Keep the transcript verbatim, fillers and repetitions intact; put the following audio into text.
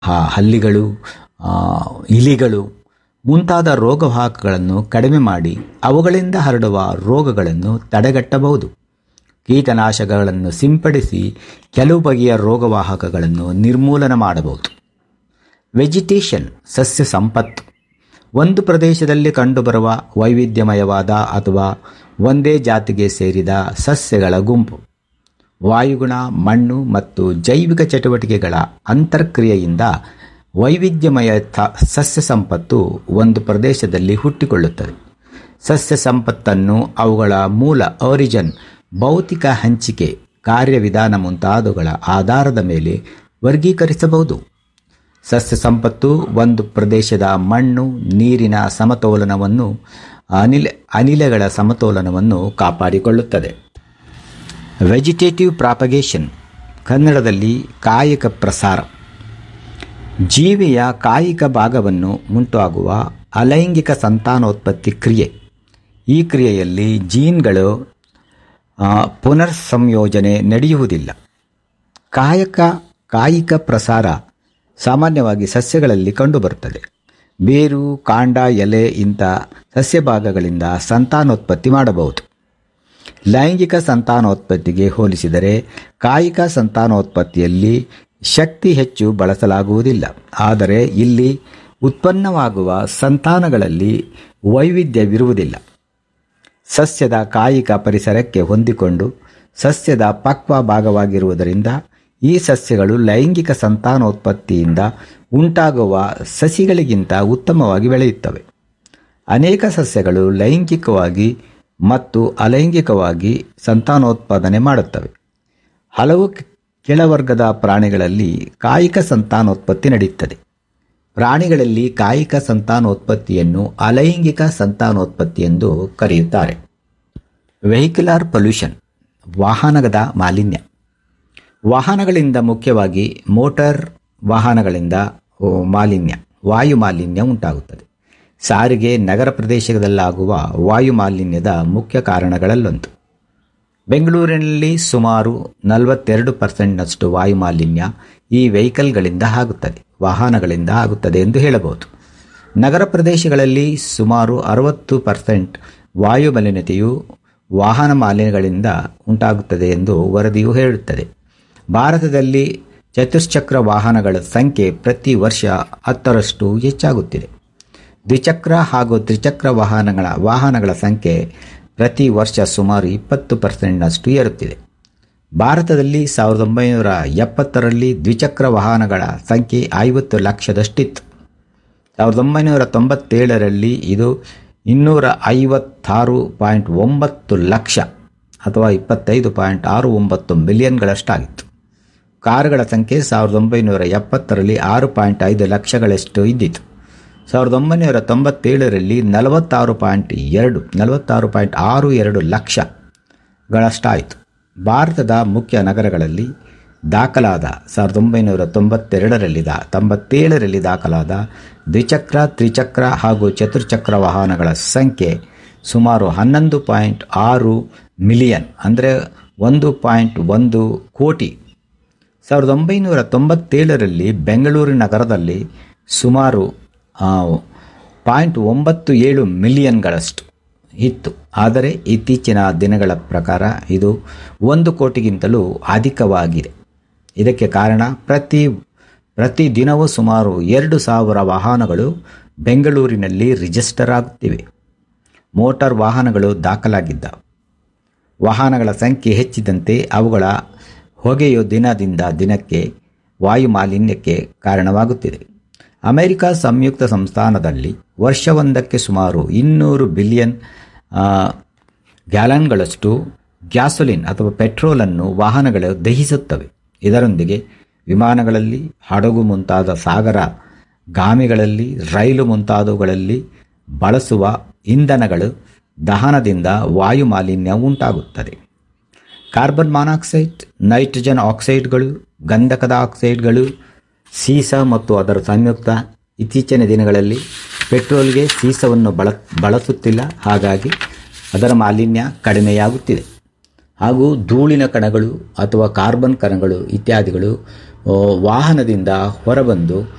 ಹ ಹಲ್ಲಿಗಳು, ಆ, ಇಲಿಗಳು ಮುಂತಾದ ರೋಗವಾಹಕಗಳನ್ನು ಕಡಿಮೆ ಮಾಡಿ ಅವುಗಳಿಂದ ಹರಡುವ ರೋಗಗಳನ್ನು ತಡೆಗಟ್ಟಬಹುದು. ಕೀಟನಾಶಕಗಳನ್ನು ಸಿಂಪಡಿಸಿ ಕೆಲವು ಬಗೆಯ ರೋಗವಾಹಕಗಳನ್ನು ನಿರ್ಮೂಲನೆ ಮಾಡಬಹುದು. ವೆಜಿಟೇಷನ್ ಸಸ್ಯ ಸಂಪತ್ತು ಒಂದು ಪ್ರದೇಶದಲ್ಲಿ ಕಂಡುಬರುವ ವೈವಿಧ್ಯಮಯವಾದ ಅಥವಾ ಒಂದೇ ಜಾತಿಗೆ ಸೇರಿದ ಸಸ್ಯಗಳ ಗುಂಪು. ವಾಯುಗುಣ, ಮಣ್ಣು ಮತ್ತು ಜೈವಿಕ ಚಟುವಟಿಕೆಗಳ ಅಂತರ್ಕ್ರಿಯೆಯಿಂದ ವೈವಿಧ್ಯಮಯ ಥ- ಸಸ್ಯ ಸಂಪತ್ತು ಒಂದು ಪ್ರದೇಶದಲ್ಲಿ ಹುಟ್ಟಿಕೊಳ್ಳುತ್ತದೆ. ಸಸ್ಯ ಸಂಪತ್ತನ್ನು ಅವುಗಳ ಮೂಲ ಒರಿಜಿನ್, ಭೌತಿಕ ಹಂಚಿಕೆ, ಕಾರ್ಯವಿಧಾನ ಮುಂತಾದವುಗಳ ಆಧಾರದ ಮೇಲೆ ವರ್ಗೀಕರಿಸಬಹುದು. ಸಸ್ಯ ಸಂಪತ್ತು ಒಂದು ಪ್ರದೇಶದ ಮಣ್ಣು, ನೀರಿನ ಸಮತೋಲನವನ್ನು, ಅನಿಲ ಅನಿಲಗಳ ಸಮತೋಲನವನ್ನು ಕಾಪಾಡಿಕೊಳ್ಳುತ್ತದೆ. ವೆಜಿಟೇಟಿವ್ ಪ್ರಾಪಗೇಷನ್, ಕನ್ನಡದಲ್ಲಿ ಕಾಯಿಕ ಪ್ರಸಾರ. ಜೀವಿಯ ಕಾಯಿಕ ಭಾಗವನ್ನು ಉಂಟಾಗುವ ಅಲೈಂಗಿಕ ಸಂತಾನೋತ್ಪತ್ತಿ ಕ್ರಿಯೆ. ಈ ಕ್ರಿಯೆಯಲ್ಲಿ ಜೀನ್ಗಳು ಆ, ಪುನರ್ಸಂಯೋಜನೆ ನಡೆಯುವುದಿಲ್ಲ. ಕಾಯಕ ಕಾಯಿಕ ಪ್ರಸಾರ ಸಾಮಾನ್ಯವಾಗಿ ಸಸ್ಯಗಳಲ್ಲಿ ಕಂಡುಬರುತ್ತದೆ. ಬೇರು, ಕಾಂಡ, ಎಲೆ ಇಂಥ ಸಸ್ಯ ಭಾಗಗಳಿಂದ ಸಂತಾನೋತ್ಪತ್ತಿ ಮಾಡಬಹುದು. ಲೈಂಗಿಕ ಸಂತಾನೋತ್ಪತ್ತಿಗೆ ಹೋಲಿಸಿದರೆ ಕಾಯಿಕ ಸಂತಾನೋತ್ಪತ್ತಿಯಲ್ಲಿ ಶಕ್ತಿ ಹೆಚ್ಚು ಬಳಸಲಾಗುವುದಿಲ್ಲ. ಆದರೆ ಇಲ್ಲಿ ಉತ್ಪನ್ನವಾಗುವ ಸಂತಾನಗಳಲ್ಲಿ ವೈವಿಧ್ಯವಿರುವುದಿಲ್ಲ. ಸಸ್ಯದ ಕಾಯಿಕ ಪರಿಸರಕ್ಕೆ ಹೊಂದಿಕೊಂಡು ಸಸ್ಯದ ಪಕ್ವ ಭಾಗವಾಗಿರುವುದರಿಂದ ಈ ಸಸ್ಯಗಳು ಲೈಂಗಿಕ ಸಂತಾನೋತ್ಪತ್ತಿಯಿಂದ ಉಂಟಾಗುವ ಸಸಿಗಳಿಗಿಂತ ಉತ್ತಮವಾಗಿ ಬೆಳೆಯುತ್ತವೆ. ಅನೇಕ ಸಸ್ಯಗಳು ಲೈಂಗಿಕವಾಗಿ ಮತ್ತು ಅಲೈಂಗಿಕವಾಗಿ ಸಂತಾನೋತ್ಪಾದನೆ ಮಾಡುತ್ತವೆ. ಹಲವು ಕೆಳವರ್ಗದ ಪ್ರಾಣಿಗಳಲ್ಲಿ ಕಾಯಿಕ ಸಂತಾನೋತ್ಪತ್ತಿ ನಡೆಯುತ್ತದೆ. ಪ್ರಾಣಿಗಳಲ್ಲಿ ಕಾಯಿಕ ಸಂತಾನೋತ್ಪತ್ತಿಯನ್ನು ಅಲೈಂಗಿಕ ಸಂತಾನೋತ್ಪತ್ತಿ ಎಂದು ಕರೆಯುತ್ತಾರೆ. ವೆಹಿಕ್ಯುಲರ್ ಪೊಲ್ಯೂಷನ್, ವಾಹನದ ಮಾಲಿನ್ಯ. ವಾಹನಗಳಿಂದ, ಮುಖ್ಯವಾಗಿ ಮೋಟಾರ್ ವಾಹನಗಳಿಂದ ಓ, ಮಾಲಿನ್ಯ ವಾಯು ಮಾಲಿನ್ಯ ಉಂಟಾಗುತ್ತದೆ. ಸಾರಿಗೆ, ನಗರ ಪ್ರದೇಶದಲ್ಲಾಗುವ ವಾಯು ಮಾಲಿನ್ಯದ ಮುಖ್ಯ ಕಾರಣಗಳಲ್ಲೊಂದು. ಬೆಂಗಳೂರಿನಲ್ಲಿ ಸುಮಾರು ನಲವತ್ತೆರಡು ಪರ್ಸೆಂಟ್ನಷ್ಟು ವಾಯು ಮಾಲಿನ್ಯ ಈ ವೆಹಿಕಲ್ಗಳಿಂದ ಆಗುತ್ತದೆ, ವಾಹನಗಳಿಂದ ಆಗುತ್ತದೆ ಎಂದು ಹೇಳಬಹುದು. ನಗರ ಪ್ರದೇಶಗಳಲ್ಲಿ ಸುಮಾರು ಅರವತ್ತು ಪರ್ಸೆಂಟ್ ವಾಯು ಮಲಿನತೆಯು ವಾಹನ ಮಾಲಿನ್ಯಗಳಿಂದ ಉಂಟಾಗುತ್ತದೆ ಎಂದು ವರದಿಯು ಹೇಳುತ್ತದೆ. ಭಾರತದಲ್ಲಿ ಚತುಶ್ಚಕ್ರ ವಾಹನಗಳ ಸಂಖ್ಯೆ ಪ್ರತಿ ವರ್ಷ ಹತ್ತರಷ್ಟು ಹೆಚ್ಚಾಗುತ್ತಿದೆ. ದ್ವಿಚಕ್ರ ಹಾಗೂ ತ್ರಿಚಕ್ರ ವಾಹನಗಳ ವಾಹನಗಳ ಸಂಖ್ಯೆ ಪ್ರತಿ ವರ್ಷ ಸುಮಾರು ಇಪ್ಪತ್ತು ಪರ್ಸೆಂಟ್ನಷ್ಟು ಏರುತ್ತಿದೆ. ಭಾರತದಲ್ಲಿ ಸಾವಿರದ ಒಂಬೈನೂರ ಎಪ್ಪತ್ತರಲ್ಲಿ ದ್ವಿಚಕ್ರ ವಾಹನಗಳ ಸಂಖ್ಯೆ ಐವತ್ತು ಲಕ್ಷದಷ್ಟಿತ್ತು. ಸಾವಿರದ ಒಂಬೈನೂರ ತೊಂಬತ್ತೇಳರಲ್ಲಿ ಇದು ಇನ್ನೂರ ಐವತ್ತಾರು ಪಾಯಿಂಟ್ ಒಂಬತ್ತು ಲಕ್ಷ ಅಥವಾ ಇಪ್ಪತ್ತೈದು ಪಾಯಿಂಟ್ ಆರು ಒಂಬತ್ತು ಮಿಲಿಯನ್ಗಳಷ್ಟಾಗಿತ್ತು. ಕಾರುಗಳ ಸಂಖ್ಯೆ ಸಾವಿರದ ಒಂಬೈನೂರ ಎಪ್ಪತ್ತರಲ್ಲಿ ಆರು ಪಾಯಿಂಟ್ ಐದು ಲಕ್ಷಗಳಷ್ಟು ಇದ್ದಿತು. ಸಾವಿರದ ಒಂಬೈನೂರ ತೊಂಬತ್ತೇಳರಲ್ಲಿ ನಲವತ್ತಾರು ಪಾಯಿಂಟ್ ಎರಡು ನಲವತ್ತಾರು ಪಾಯಿಂಟ್ ಆರು ಎರಡು ಲಕ್ಷಗಳಷ್ಟಾಯಿತು. ಭಾರತದ ಮುಖ್ಯ ನಗರಗಳಲ್ಲಿ ದಾಖಲಾದ ಸಾವಿರದ ಒಂಬೈನೂರ ತೊಂಬತ್ತೆರಡರಲ್ಲಿ ದಾ ತೊಂಬತ್ತೇಳರಲ್ಲಿ ದಾಖಲಾದ ದ್ವಿಚಕ್ರ, ತ್ರಿಚಕ್ರ ಹಾಗೂ ಚತುರ್ಚಕ್ರ ವಾಹನಗಳ ಸಂಖ್ಯೆ ಸುಮಾರು ಹನ್ನೊಂದು ಪಾಯಿಂಟ್ ಆರು ಮಿಲಿಯನ್, ಅಂದರೆ ಒಂದು ಪಾಯಿಂಟ್ ಒಂದು ಕೋಟಿ. ಸಾವಿರದ ಒಂಬೈನೂರ ತೊಂಬತ್ತೇಳರಲ್ಲಿ ಬೆಂಗಳೂರು ನಗರದಲ್ಲಿ ಸುಮಾರು ಪಾಯಿಂಟ್ ಒಂಬತ್ತು ಏಳು ಮಿಲಿಯನ್ಗಳಷ್ಟು ಇತ್ತು. ಆದರೆ ಇತ್ತೀಚಿನ ದಿನಗಳ ಪ್ರಕಾರ ಇದು ಒಂದು ಕೋಟಿಗಿಂತಲೂ ಅಧಿಕವಾಗಿದೆ. ಇದಕ್ಕೆ ಕಾರಣ ಪ್ರತಿ ಪ್ರತಿದಿನವೂ ಸುಮಾರು ಎರಡು ಸಾವಿರ ವಾಹನಗಳು ಬೆಂಗಳೂರಿನಲ್ಲಿ ರಿಜಿಸ್ಟರ್ ಆಗುತ್ತಿವೆ. ಮೋಟಾರ್ ವಾಹನಗಳು ದಾಖಲಾಗಿದ್ದ ವಾಹನಗಳ ಸಂಖ್ಯೆ ಹೆಚ್ಚಿದಂತೆ ಅವುಗಳ ಹೊಗೆಯು ದಿನದಿಂದ ದಿನಕ್ಕೆ ವಾಯು ಮಾಲಿನ್ಯಕ್ಕೆ ಕಾರಣವಾಗುತ್ತಿದೆ. ಅಮೆರಿಕ ಸಂಯುಕ್ತ ಸಂಸ್ಥಾನದಲ್ಲಿ ವರ್ಷವೊಂದಕ್ಕೆ ಸುಮಾರು ಇನ್ನೂರು ಬಿಲಿಯನ್ ಗ್ಯಾಲನ್ಗಳಷ್ಟು ಗ್ಯಾಸೋಲಿನ್ ಅಥವಾ ಪೆಟ್ರೋಲನ್ನು ವಾಹನಗಳು ದಹಿಸುತ್ತವೆ. ಇದರೊಂದಿಗೆ ವಿಮಾನಗಳಲ್ಲಿ, ಹಡಗು ಮುಂತಾದ ಸಾಗರ ಗಾಮಿಗಳಲ್ಲಿ, ರೈಲು ಮುಂತಾದವುಗಳಲ್ಲಿ ಬಳಸುವ ಇಂಧನಗಳು ದಹನದಿಂದ ವಾಯು ಮಾಲಿನ್ಯ ಉಂಟಾಗುತ್ತದೆ. ಕಾರ್ಬನ್ ಮಾನಾಕ್ಸೈಡ್, ನೈಟ್ರೋಜನ್ ಆಕ್ಸೈಡ್ಗಳು, ಗಂಧಕದ ಆಕ್ಸೈಡ್ಗಳು, ಸೀಸ ಮತ್ತು ಅದರ ಸಂಯುಕ್ತ. ಇತ್ತೀಚಿನ ದಿನಗಳಲ್ಲಿ ಪೆಟ್ರೋಲ್ಗೆ ಸೀಸವನ್ನು ಬಳ ಬಳಸುತ್ತಿಲ್ಲ, ಹಾಗಾಗಿ ಅದರ ಮಾಲಿನ್ಯ ಕಡಿಮೆಯಾಗುತ್ತಿದೆ. ಹಾಗೂ ಧೂಳಿನ ಕಣಗಳು ಅಥವಾ ಕಾರ್ಬನ್ ಕಣಗಳು ಇತ್ಯಾದಿಗಳು ವಾಹನದಿಂದ ಹೊರಬಂದು